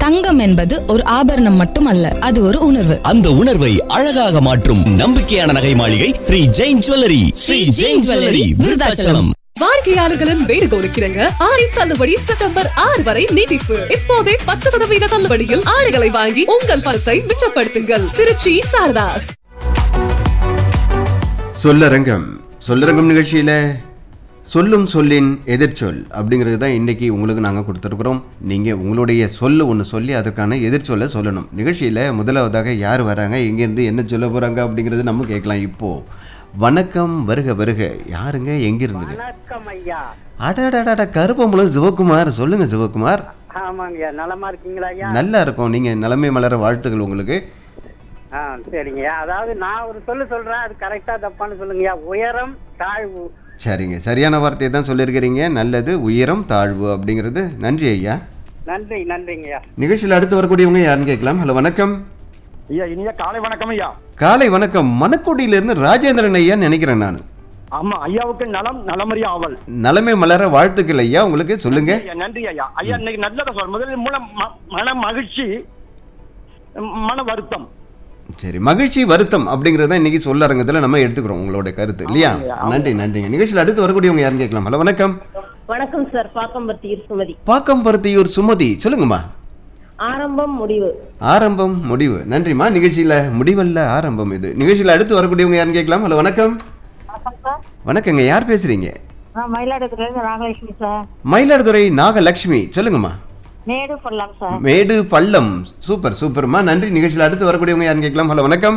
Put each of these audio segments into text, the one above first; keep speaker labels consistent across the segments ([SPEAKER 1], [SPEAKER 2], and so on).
[SPEAKER 1] தங்கம் என்பது ஒரு ஆபரணம் மட்டுமல்ல, அது ஒரு உணர்வு.
[SPEAKER 2] அந்த உணர்வை அழகாக மாற்றும் நம்பிக்கையான நகை மாளிகை ஸ்ரீ ஜெயின் ஜுவல்லரி. ஸ்ரீ ஜெயின் ஜுவல்லரி, விருதாச்சலம்.
[SPEAKER 3] வாடிக்கையாளர்களின் வேண்டுகோளுக்கிறங்க ஆடி தள்ளுபடி செப்டம்பர் 6 வரை நீட்டிப்பு. இப்போதே 10% தள்ளுபடியில் ஆடைகளை வாங்கி உங்கள் பணத்தை மிச்சப்படுத்துங்கள். திருச்சி சாரதாஸ்.
[SPEAKER 4] சொல்லரங்கம் நிகழ்ச்சியில சொல்லும் சொல்லின் எதிர்ச்சொல் அப்படிங்கிறது தான் இன்றைக்கி உங்களுக்கு நாங்கள் கொடுத்துருக்குறோம். நீங்கள் உங்களுடைய ஒன்று சொல்லி அதற்கான எதிர்ச்சொல்லை சொல்லணும். நிகழ்ச்சியில் முதலாவதாக யார் வராங்க, எங்கேருந்து என்ன சொல்ல போகிறாங்க அப்படிங்கிறது நம்ம கேட்கலாம். இப்போது வணக்கம், வருக வருக. யாருங்க, எங்கிருந்து?
[SPEAKER 5] வணக்கம் ஐயா.
[SPEAKER 4] அடாடாடா, கருப்பம்புலம் சிவகுமார். சொல்லுங்கள் சிவகுமார்.
[SPEAKER 5] ஆமாங்க, நலமா இருக்கீங்களா ஐயா?
[SPEAKER 4] நல்லா இருக்கும். நீங்கள் நிலைமை மலர வாழ்த்துக்கள் உங்களுக்கு.
[SPEAKER 5] சரிங்க. அதாவது நான் ஒரு சொல்றேன், அது கரெக்டா தப்பான்னு சொல்லுங்கய்யா. உயரம் தாழ்வு.
[SPEAKER 4] சரிங்க, சரியான வார்த்தையை தான் சொல்லியிருக்கிறீங்க. நல்லது, உயரம் தாழ்வு அப்படிங்கிறது. நன்றி ஐயா.
[SPEAKER 5] நன்றிங்கய்யா.
[SPEAKER 4] நிகழ்ச்சியில் அடுத்து வரக்கூடியவங்க யாருன்னு கேட்கலாம். ஹலோ, வணக்கம்
[SPEAKER 6] ஐயா. இனிய காலை வணக்கம் ஐயா.
[SPEAKER 4] காலை வணக்கம். மணக்கோட்டியிலிருந்து ராஜேந்திரன் ஐயா நினைக்கிறேன் நான்.
[SPEAKER 6] ஆமா, ஐயாவுக்கு நலமறியா ஆவல்.
[SPEAKER 4] நலமே மலர வாழ்த்துக்கள் ஐயா. உங்களுக்கு சொல்லுங்க.
[SPEAKER 6] நன்றி ஐயா. ஐயா இன்னைக்கு நல்லதா சொல். முதலில் மூலம் மன மகிழ்ச்சி, மன வருத்தம்.
[SPEAKER 4] சரி, மகிழ்ச்சி வருத்தம் அப்படிங்கறத இன்னைக்கு சொல்லரங்கத்துல நம்ம எடுத்துக்கிறோம் உங்களோட கருத்து இல்லையா? நன்றிங்க. நிகழ்ச்சியில் அடுத்து வரக்கூடியவங்க யாருன்னு கேட்கலாம். ஹலோ, வணக்கம்.
[SPEAKER 7] வணக்கம் சார். பாக்கம்பருத்தியூர் சுமதி.
[SPEAKER 4] பாக்கம்பருத்தியூர் சுமதி, சொல்லுங்கம்மா.
[SPEAKER 7] ஆரம்பம் முடிவு.
[SPEAKER 4] ஆரம்பம் முடிவு. நன்றிம்மா. நிகழ்ச்சியில முடிவல்ல ஆரம்பம் இது. நிகழ்ச்சியில் அடுத்து வரக்கூடியவங்க யாருன்னு கேட்கலாம். ஹலோ, வணக்கம். வணக்கங்க. யார் பேசுறீங்க?
[SPEAKER 7] மயிலாடுதுறை நாகலட்சுமி சார்.
[SPEAKER 4] மயிலாடுதுறை நாகலட்சுமி, சொல்லுங்கம்மா.
[SPEAKER 7] மேடு பள்ளம் சார்.
[SPEAKER 4] மேடு பள்ளம். சூப்பர்மா. நன்றி. நிகழ்ச்சியில் அடுத்து வரக்கூடியவங்க யாருன்னு கேட்கலாம். ஹலோ, வணக்கம்.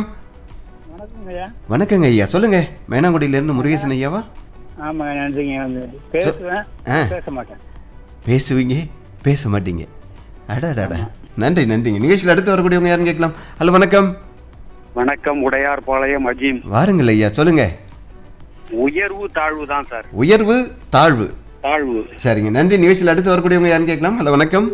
[SPEAKER 4] வணக்கங்க ஐயா. சொல்லுங்க. மேனாங்குடியில இருந்து முருகேசன் ஐயாவா?
[SPEAKER 5] ஆமாங்க, நன்றிங்க. பேச மாட்டேன்.
[SPEAKER 4] பேசுவீங்க, பேச மாட்டீங்க. அடாடாடா. நன்றிங்க. நிகழ்ச்சியில் அடுத்து வரக்கூடியவங்க யாருன்னு கேட்கலாம். ஹலோ, வணக்கம்.
[SPEAKER 8] வணக்கம், உடையார் பாளையம் அஜீம்.
[SPEAKER 4] வாருங்கள் ஐயா, சொல்லுங்க.
[SPEAKER 8] உயர்வு தாழ்வு தான் சார்.
[SPEAKER 4] உயர்வு தாழ்வு.
[SPEAKER 8] தாழ்வு.
[SPEAKER 4] சரிங்க, நன்றி. நிகழ்ச்சியில் அடுத்து வரக்கூடியவங்க யாருன்னு கேட்கலாம். ஹலோ, வணக்கம்.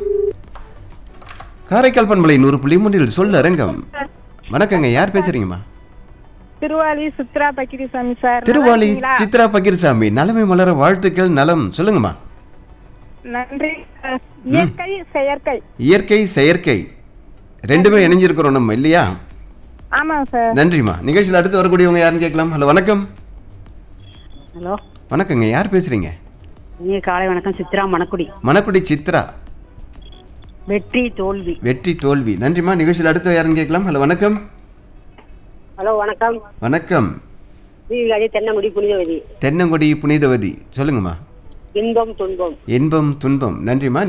[SPEAKER 4] காரைக்கால் பண்பலை 100.3 சொல்லரங்கம். வணக்கங்க. யார் பேசுறீங்கம்மா?
[SPEAKER 9] திருவாலி சித்ரா பக்கிரிசாமி சார்.
[SPEAKER 4] திருவாலி சித்ரா பக்கிரிசாமி. நலமை மலர வாழ்த்துக்கள். நலம், சொல்லுங்கம்மா.
[SPEAKER 9] நன்றி. இயற்கை செயற்கை.
[SPEAKER 4] இயற்கை செயற்கை ரெண்டுமே இணைஞ்சிருக்கிறோம் நம்ம இல்லையா?
[SPEAKER 9] ஆமாம் சார்.
[SPEAKER 4] நன்றிம்மா. நிகழ்ச்சியில் அடுத்து வரக்கூடியவங்க யாருன்னு கேட்கலாம். ஹலோ, வணக்கம்.
[SPEAKER 7] ஹலோ,
[SPEAKER 4] வணக்கங்க. யார் பேசுறீங்க?
[SPEAKER 7] காலை வணக்கம். சித்ரா,
[SPEAKER 4] மணக்குடி சித்ரா.
[SPEAKER 7] வெற்றி தோல்வி.
[SPEAKER 4] வெற்றி தோல்வி. நன்றிம்மா. நிகழ்ச்சியில் அடுத்து யாருன்னு கேட்கலாம். ஹலோ, வணக்கம்.
[SPEAKER 7] ஹலோ, வணக்கம்.
[SPEAKER 4] வணக்கம்.
[SPEAKER 7] தென்னங்குடி புனிதவதி.
[SPEAKER 4] தென்னங்குடி புனிதவதி, சொல்லுங்கம்மா.
[SPEAKER 7] இன்பம் துன்பம்.
[SPEAKER 4] இன்பம் துன்பம். நன்றிம்மா.